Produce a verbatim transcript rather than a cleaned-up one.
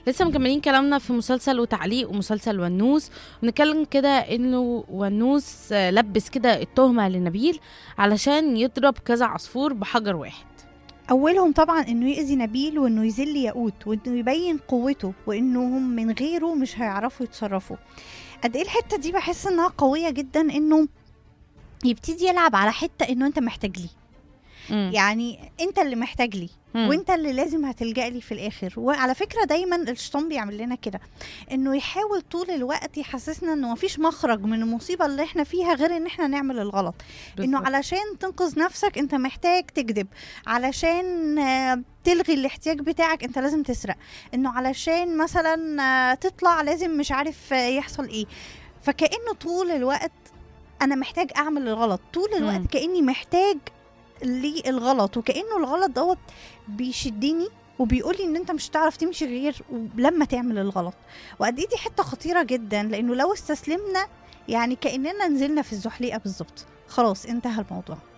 لسه مكملين كلامنا في مسلسل وتعليق ومسلسل ونوس. ونتكلم كده انه ونوس آه، لبس كده التهمة لنبيل علشان يضرب كذا عصفور بحجر واحد. اولهم طبعا انه يأذي نبيل، وانه يذل ياقوت، وانه يبين قوته، وانهم من غيره مش هيعرفوا يتصرفوا. قد ايه الحته دي بحس انها قويه جدا، انه يبتدي يلعب على حته انه انت محتاج لي. مم. يعني انت اللي محتاج لي، مم. وانت اللي لازم هتلجأ لي في الاخر. وعلى فكره دايما الشيطان بيعمل لنا كده، انه يحاول طول الوقت يحسسنا انه مفيش مخرج من المصيبه اللي احنا فيها غير ان احنا نعمل الغلط. انه بالظبط. علشان تنقذ نفسك انت محتاج تكذب، علشان آه، تلغي الاحتياج بتاعك انت لازم تسرق، انه علشان مثلا آه، تطلع لازم مش عارف آه، يحصل ايه. فكأنه طول الوقت انا محتاج اعمل الغلط، طول الوقت مم. كأني محتاج للغلط، وكأنه الغلط دوت بيشدني وبيقولي ان انت مش هتعرف تمشي غير لما تعمل الغلط. وقد ايه دي حته خطيره جدا، لانه لو استسلمنا يعني كأننا نزلنا في الزحليقه بالظبط، خلاص انتهى الموضوع.